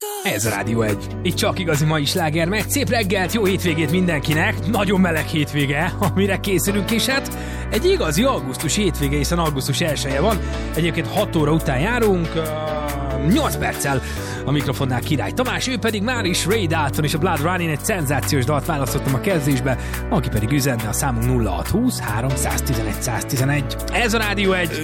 Ez a Rádió 1. Itt csak igazi mai sláger megy. Szép reggelt, jó hétvégét mindenkinek. Nagyon meleg hétvége, amire készülünk, és hát egy igazi augusztus hétvége, hiszen augusztus 1-je van. Egyébként 6 óra után járunk, 8 perccel a mikrofonnál Király Tamás, ő pedig már is Ray Dalton és a Blood Running, egy szenzációs dalt választottam a kezdésbe, aki pedig üzenne a számunk 0620 311 111. Ez a Rádió 1.